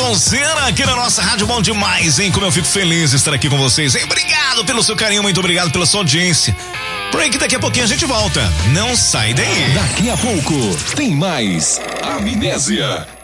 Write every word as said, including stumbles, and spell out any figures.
sonzeira aqui na nossa rádio, bom demais, hein? Como eu fico feliz de estar aqui com vocês, hein? Obrigado pelo seu carinho, muito obrigado pela sua audiência. Por aí que daqui a pouquinho a gente volta. Não sai daí. Daqui a pouco tem mais Amnésia.